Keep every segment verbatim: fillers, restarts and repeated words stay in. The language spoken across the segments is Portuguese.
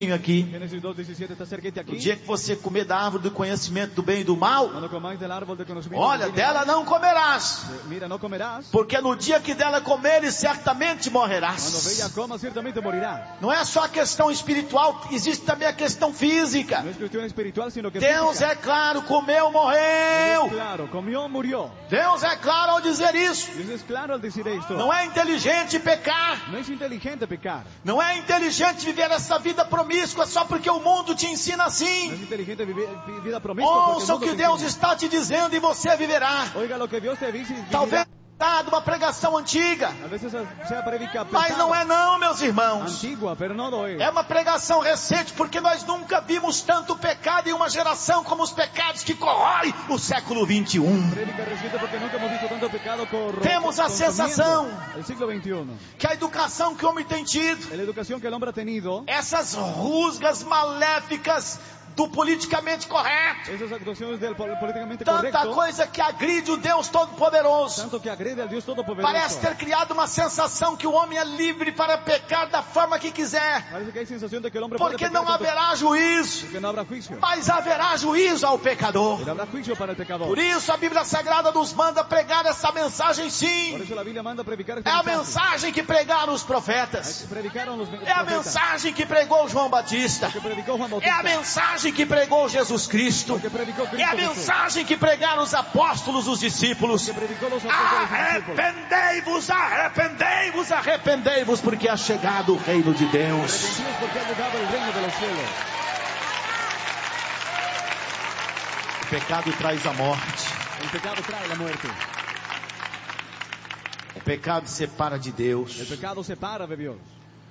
aqui. Génesis dos diecisiete está cerquita No aquí. dia que você comer da árvore do conhecimento do bem e do mal, Cuando comáis del árbol del conocimiento olha, del bien y del dela mal, não comerás, eh, mira, no comerás. porque no dia que dela comeres, certamente Cuando morrerás. bella coma, ciertamente morirás. Não é só a questão espiritual, existe também a questão física. No es cuestión espiritual, sino que Deus física. é claro, comeu, Dios morreu. es claro, comió, murió. Deus é claro ao dizer isso. Dios es claro al decir esto. Não é inteligente pecar. No es inteligente pecar. Não é inteligente viver essa vida promíscua só porque o mundo te ensina No es assim. inteligente vivir vida promiscua porque el Ouça o mundo que te Deus enseña. está te dizendo e você viverá. Oiga lo que Dios te dice y vivirá. Talvez de uma pregação antiga, A veces sea predica mas não é não, meus irmãos. antigua, pero no lo es. É uma pregação recente, porque nós nunca vimos tanto pecado em uma geração como os pecados que corroem o século vinte e um. Prédica reciente porque nunca hemos visto tanto pecado corro- Temos a consumiendo sensação el siglo veintiuno. Que a educação que o homem tem tido, La educación que el hombre ha tenido, essas rusgas maléficas do politicamente correto, esas actuaciones del pol- políticamente tanta correcto, coisa que agride o Deus Todo-Poderoso, tanto que agrede al Dios Todopoderoso. parece ter criado uma sensação que o homem é livre para pecar da forma que quiser, Parece que hay sensación de que el hombre porque puede não pecar tanto haverá juízo, que no habrá juicio. mas haverá juízo ao pecador. Pero habrá juicio para el pecador. Por isso a Bíblia Sagrada nos manda pregar essa mensagem Por sim. eso la Biblia manda predicar este É a mensaje. mensagem que pregaram os profetas. Predicaron los É a profetas. mensagem que pregou João Batista. Que predicó Juan É a Bautista. mensagem que pregou Jesus Cristo. Que predicó É a Cristo Jesús. mensagem que pregaram os apóstolos, os discípulos. Que predicó los apóstoles y discípulos. Arrependei-vos, arrependei-vos, arrependei-vos, porque é chegado o reino de Deus. Arrepentidos porque ha llegado el reino de los cielos. O pecado traz a morte. El pecado trae la muerte. O pecado separa de El Deus. pecado separa de Dios.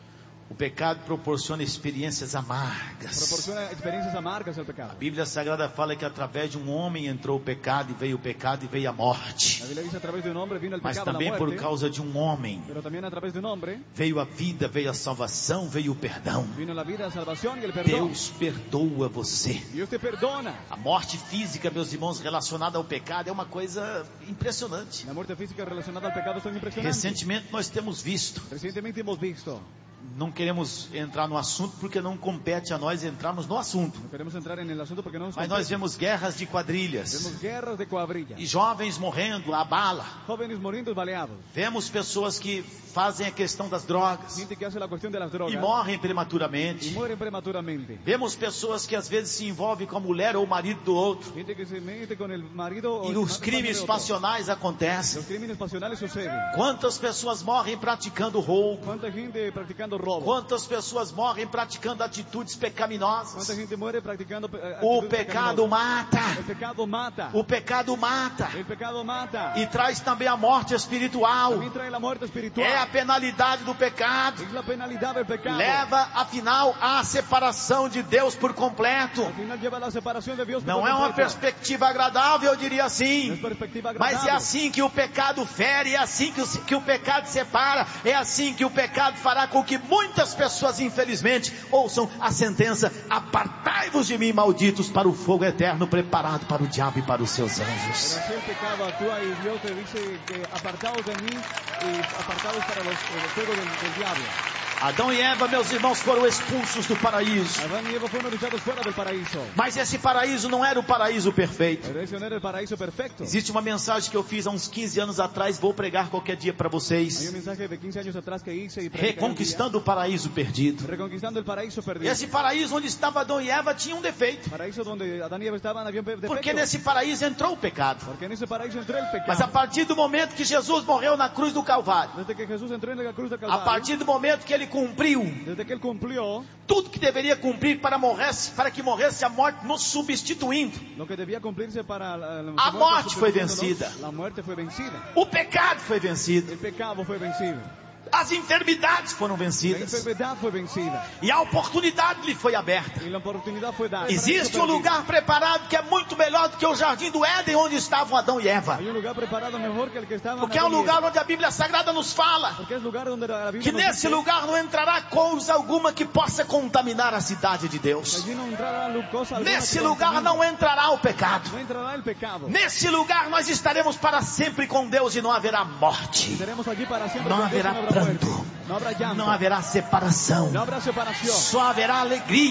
O pecado proporciona experiências amargas. Proporciona experiencias amargas el A pecado. Bíblia Sagrada fala que através de um homem entrou o pecado, e veio o pecado e veio a morte. La Biblia dice a través de un hombre vino el Mas pecado, la também por muerte. causa de um homem Pero también a través de un hombre veio a vida, veio a salvação, veio o perdão. vino la vida, la salvación y el perdón. Deus perdoa você. Dios te perdona. A morte física, meus irmãos, relacionada ao pecado é uma coisa impressionante. La muerte física relacionada al pecado es tan impresionante. Recentemente nós temos visto, Recientemente hemos visto. não queremos entrar no assunto porque não compete a nós entrarmos no assunto, No queremos entrar en el asunto porque no nos mas nós compete. vemos guerras de quadrilhas Vemos guerras de cuadrilla. e jovens morrendo à bala. Jóvenes muriendo baleados. Vemos pessoas que fazem a questão das drogas Gente que hace la cuestión de las e drogas. morrem Y prematuramente. mueren prematuramente. Vemos pessoas que às vezes se envolvem com a mulher ou o marido do outro Gente que se mete con el marido. e o os el crimes marido de otro. passionais acontecem. Los crímenes pasionales suceden. Quantas pessoas morrem praticando roubo? ¿Cuánta gente practicando robo? Quantas pessoas morrem praticando atitudes ¿Cuánta pecaminosas? gente muere practicando eh, O actitudes pecado pecaminosas? mata. El pecado mata. O pecado mata. El pecado mata. E traz também a morte espiritual. También trae la muerte espiritual. É a penalidade do pecado. Es la penalidad del pecado. Leva, afinal, à separação de Deus por completo. Al final lleva a la separación de Dios. Não por é uma completo. perspectiva agradável, eu diria No assim. es perspectiva Mas é agradable. assim que o pecado fere, é assim que o, que o pecado separa, é assim que o pecado fará com que muitas pessoas, infelizmente, ouçam a sentença: apartai-vos de mim, malditos, para o fogo eterno preparado para o diabo e para os seus Pero anjos. así el pecado actúa y Dios te dice que apartados de mí y apartados para los, el fuego del, del diablo. Adão e Eva, meus irmãos, foram expulsos do paraíso. Adán y Eva fueron echados fuera del paraíso. Mas esse paraíso não era o paraíso perfeito. Pero ese no era el paraíso perfecto. Existe uma mensagem que eu fiz há uns quinze anos atrás, vou pregar qualquer dia para Hay un vocês. mensaje de quince años atrás que hice y predicaré un día. Reconquistando o paraíso perdido. Reconquistando el paraíso perdido. Esse paraíso onde estava Adão e Eva tinha um defeito. Paraíso donde Adán y Eva estaban había un defecto. Porque nesse paraíso entrou o pecado. Porque en ese paraíso entró el pecado. Mas a partir do momento que Jesus morreu na cruz do Calvário, Desde que Jesús entró en la cruz del a Calvario, partir do momento que ele cumpriu desde que él cumplió tudo que deveria cumprir para, morresse, para que morresse a morte, nos substituindo, lo que debía cumplirse para la, la, A su morte foi sustituyéndonos, vencida. La muerte fue vencida. o pecado foi vencido, El pecado fue vencido. as enfermidades foram La vencidas enfermedad fue vencida. e a oportunidade lhe foi aberta. Y la oportunidad fue dada. Existe um lugar preparado que é muito melhor do que o jardim do Éden, onde estavam Adão e Eva. Hay un lugar preparado mejor que el que estaba. Porque é um Adán y Eva. lugar onde a Bíblia Sagrada nos fala Porque es lugar donde la Biblia que nos nesse dice lugar não entrará coisa alguma que possa contaminar a cidade de que Deus. allí no entrará cosa alguna Nesse que lugar contamine. não entrará o pecado. No entrará el pecado. Nesse lugar nós estaremos para sempre com Deus e não haverá morte, Estaremos allí para siempre não con Dios y haverá no habrá muerte. pranto, No habrá llanto. não haverá separação, No habrá separación. só haverá alegria.